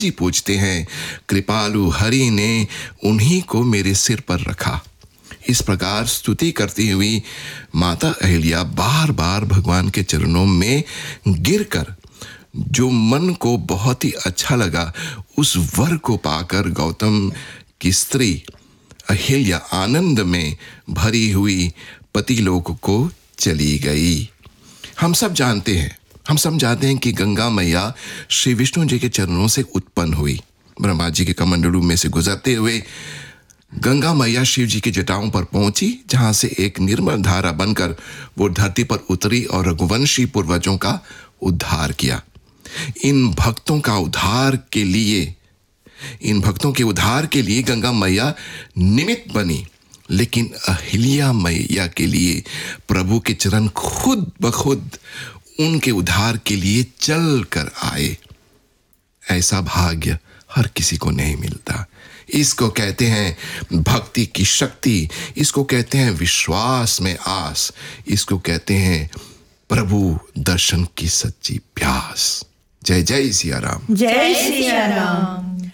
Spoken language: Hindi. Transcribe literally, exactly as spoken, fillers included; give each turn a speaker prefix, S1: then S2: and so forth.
S1: जी पूछते हैं, कृपालु हरि ने उन्हीं को मेरे सिर पर रखा। इस प्रकार स्तुति करती हुई माता अहिल्या बार बार भगवान के चरणों में गिरकर जो मन को बहुत ही अच्छा लगा उस वर को पाकर गौतम की स्त्री अहिल्या आनंद में भरी हुई पतिलोक को चली गई। हम सब जानते हैं हम सब जानते हैं कि गंगा मैया श्री विष्णु जी के चरणों से उत्पन्न हुई। ब्रह्मा जी के कमंडलू में से गुजरते हुए गंगा मैया शिव जी की जटाओं पर पहुंची, जहां से एक निर्मल धारा बनकर वो धरती पर उतरी और रघुवंशी पूर्वजों का उद्धार किया। इन भक्तों का उद्धार के लिए इन भक्तों के उद्धार के लिए गंगा मैया निमित्त बनी, लेकिन अहिल्या मैया के लिए प्रभु के चरण खुद ब खुद उनके उद्धार के लिए चल कर आए। ऐसा भाग्य हर किसी को नहीं मिलता। इसको कहते हैं भक्ति की शक्ति, इसको कहते हैं विश्वास में आस, इसको कहते हैं प्रभु दर्शन की सच्ची प्यास। जय जय सिया राम।
S2: जय सिया राम।